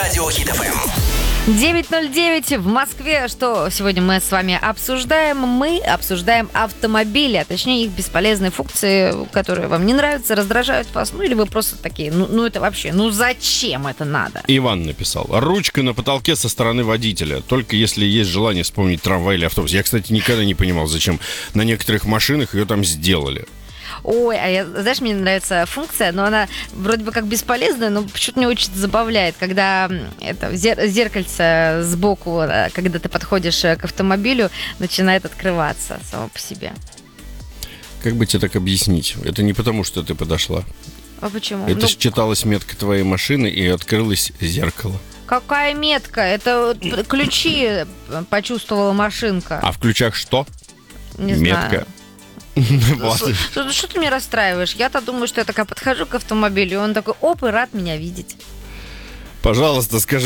Радио Хит ФМ. 9:09 в Москве. Что сегодня мы с вами обсуждаем? Мы обсуждаем автомобили, а точнее их бесполезные функции, которые вам не нравятся, раздражают вас, ну или вы просто такие, ну это вообще, ну зачем это надо? Иван написал. Ручка на потолке со стороны водителя. Только если есть желание вспомнить трамвай или автобус. Я, кстати, никогда не понимал, зачем на некоторых машинах ее там сделали. Ой, знаешь, мне нравится функция, но она вроде бы как бесполезная, но почему-то меня очень забавляет, когда это зеркальце сбоку, когда ты подходишь к автомобилю, начинает открываться само по себе. Как бы тебе так объяснить? Это не потому, что ты подошла. А почему? Это считалась метка твоей машины, и открылось зеркало. Какая метка? Это ключи почувствовала машинка. А в ключах что? Не метка. знаю. Что ты меня расстраиваешь? Я-то думаю, что я такая подхожу к автомобилю, и он такой, оп, и рад меня видеть. Пожалуйста, скажи.